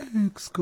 Ekska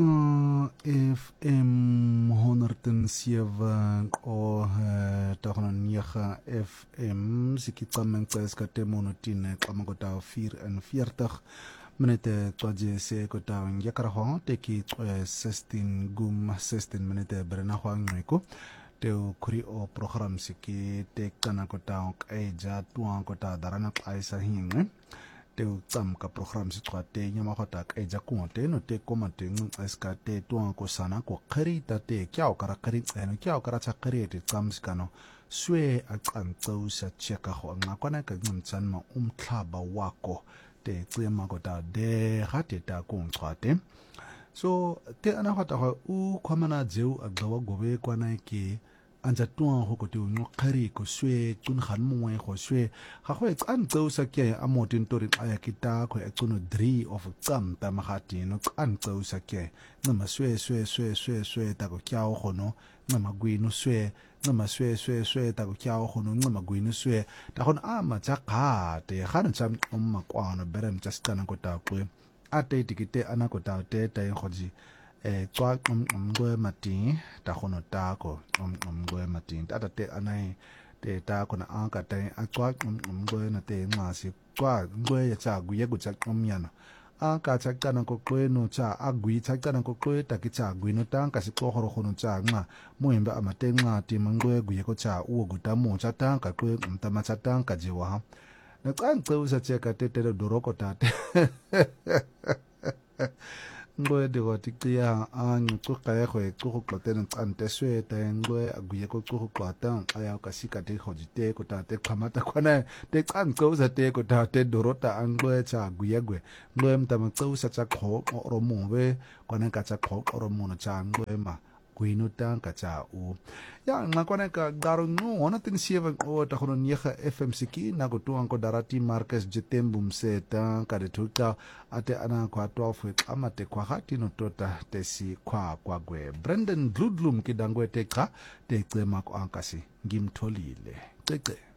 FM 107 o tahona nyaga FM sikitsameng tsa ska temono tine kama kota 44 minute twaje se kota ngakara ho teki 16 gum 16 minute berena ho ngweko teo kuri o program siki tekana kota eja tuang kota darana kaisa hingwe teo tsam ka program si tswate nyama khota ka eja kungote no te komate eska te tuang ko sana ko khari ta te kyao kara khari tseno kyao kara cha khari te tsam sikano swe a tsantso sa cheka ho nga kwana ka ngchan ma umtlhaba wako te tsema kota de hate ta kung tswate so te ana khota ho u khomana jeu a gawa gobe kwana ke anja tuang ho ko te no khari ko swe tun khan mongwe go swe ga go tsantso sa ke a motin tori aya kita ko e tsuno 3 of tsam ta magati no tsantso sa ke ngama swe ta ko kyao go no ngama gwino swe ngama swe ta ko kyao go no ngama gwino swe ta go ama tsa kha te ga ntsam umma kwano berem tsa stana ko ta ko ate tikite ana ko ta te ta ngoji tswa ngwe mati ta gono tako ngwe mati ta te anai te ta kona anka te tswa ngwe na te ngasi tswa ngwe ya tsa guye gu tsa omyana anka tsa kana ko kweno tsa agui tsa kana ko kwe ta ki tsa gui no tanka si ko horo gono tsa nga moembe amate ngati mangwe guye ko tsa uo gu ta mo tsa tanka kwe mtama tsa tanka jiwa na tsantse usa tseka te te doroko tate ngwe de go tikia ang tso ka go tso go tlotena tsante swe ta ngwe aguye ko tso go tlota aya ka sika te go jite ko ta te khamata khona te tsantse usa te ko ta te dorota angwe tsa aguye gwe ngwe mtama tso usa tsa kho ro mobe kona ka tsa kho ro mono tsa ngwe ma kuino tanka tsa u ya ngakona ka garo no ona tin sieva o ta hono nyega FM siki na go tuang ko darati Marcus Jetembum seta ka de tuta ate ana kwa 12 amate kwa hati no tota tesi kwa gwe Brendan Gludlum kidangwe teka te tsema ko ankasi ngimtholile tete